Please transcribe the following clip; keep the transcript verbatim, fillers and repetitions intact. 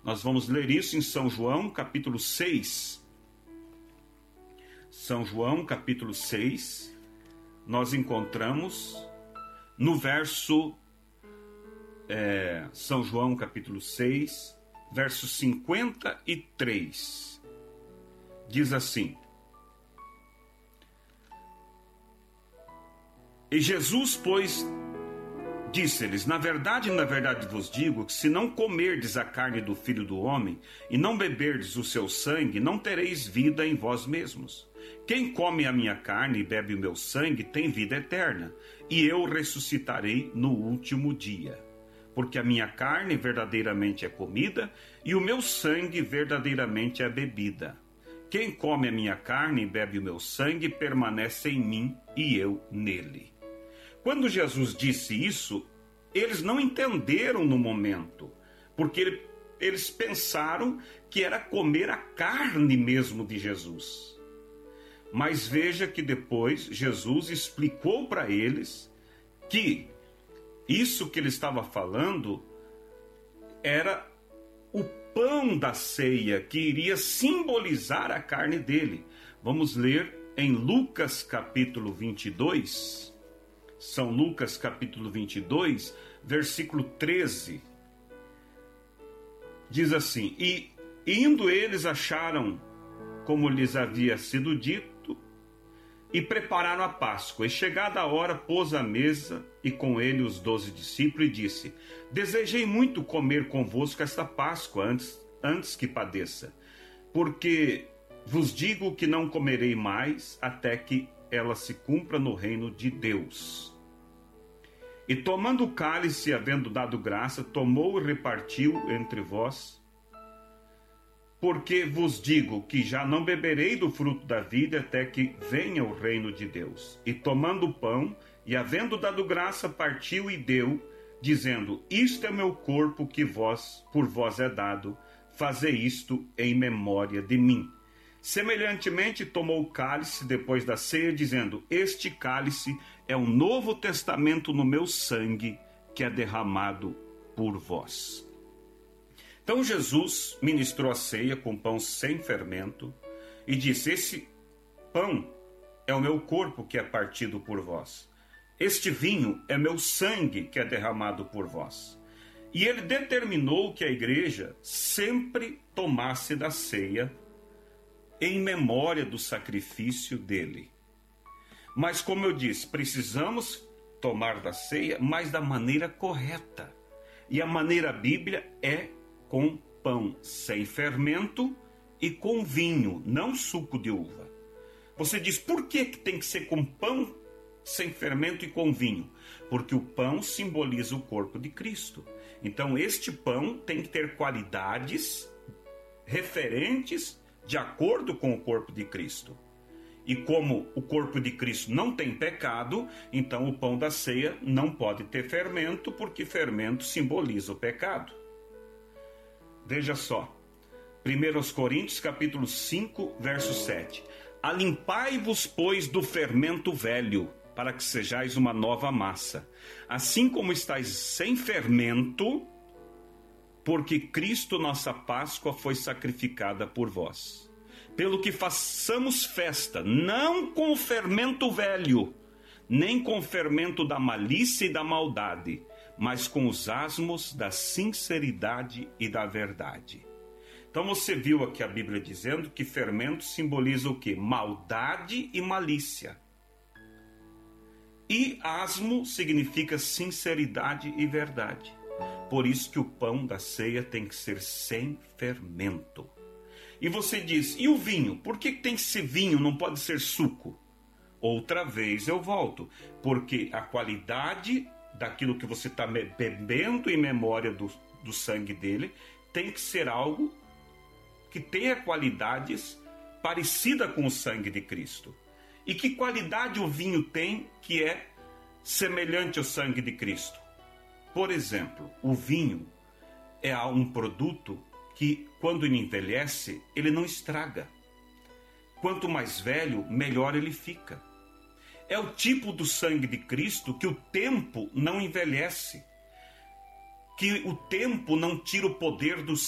Nós vamos ler isso em São João, capítulo seis. São João, capítulo seis, nós encontramos no verso, é, São João, capítulo seis, verso cinquenta e três. Diz assim: E Jesus, pois, disse-lhes: Na verdade, na verdade vos digo que se não comerdes a carne do Filho do Homem e não beberdes o seu sangue, não tereis vida em vós mesmos. Quem come a minha carne e bebe o meu sangue tem vida eterna, e eu ressuscitarei no último dia. Porque a minha carne verdadeiramente é comida e o meu sangue verdadeiramente é bebida. Quem come a minha carne e bebe o meu sangue permanece em mim e eu nele. Quando Jesus disse isso, eles não entenderam no momento, porque ele, eles pensaram que era comer a carne mesmo de Jesus. Mas veja que depois Jesus explicou para eles que isso que ele estava falando era o pão da ceia, que iria simbolizar a carne dele. Vamos ler em Lucas capítulo vinte e dois, São Lucas capítulo vinte e dois, versículo treze. Diz assim: E indo eles acharam como lhes havia sido dito, e prepararam a Páscoa. E chegada a hora, pôs à mesa, e com ele os doze discípulos, e disse: Desejei muito comer convosco esta Páscoa, antes, antes que padeça. Porque vos digo que não comerei mais, até que ela se cumpra no reino de Deus. E tomando o cálice, havendo dado graça, tomou e repartiu entre vós. Porque vos digo que já não beberei do fruto da vida até que venha o reino de Deus. E tomando o pão, e havendo dado graça, partiu e deu, dizendo: Isto é meu corpo que vós, por vós é dado, fazei isto em memória de mim. Semelhantemente tomou o cálice depois da ceia, dizendo: Este cálice é o novo testamento no meu sangue, que é derramado por vós. Então Jesus ministrou a ceia com pão sem fermento e disse: Esse pão é o meu corpo que é partido por vós. Este vinho é meu sangue que é derramado por vós. E ele determinou que a igreja sempre tomasse da ceia em memória do sacrifício dele. Mas, como eu disse, precisamos tomar da ceia, mas da maneira correta. E a maneira bíblia é com pão sem fermento e com vinho, não suco de uva. Você diz: por que que tem que ser com pão sem fermento e com vinho? Porque o pão simboliza o corpo de Cristo. Então este pão tem que ter qualidades referentes de acordo com o corpo de Cristo. E como o corpo de Cristo não tem pecado, então o pão da ceia não pode ter fermento, porque fermento simboliza o pecado. Veja só, primeira Coríntios capítulo cinco, verso sete. Alimpai-vos, pois, do fermento velho, para que sejais uma nova massa, assim como estáis sem fermento, porque Cristo, nossa Páscoa, foi sacrificada por vós. Pelo que façamos festa, não com o fermento velho, nem com o fermento da malícia e da maldade, mas com os asmos da sinceridade e da verdade. Então você viu aqui a Bíblia dizendo que fermento simboliza o quê? Maldade e malícia. E asmo significa sinceridade e verdade. Por isso que o pão da ceia tem que ser sem fermento. E você diz: e o vinho? Por que tem que ser vinho, não pode ser suco? Outra vez eu volto, porque a qualidade daquilo que você está bebendo em memória do, do sangue dele tem que ser algo que tenha qualidades parecidas com o sangue de Cristo. E que qualidade o vinho tem que é semelhante ao sangue de Cristo? Por exemplo, o vinho é um produto que, quando ele envelhece, ele não estraga. Quanto mais velho, melhor ele fica. É o tipo do sangue de Cristo que o tempo não envelhece, que o tempo não tira o poder do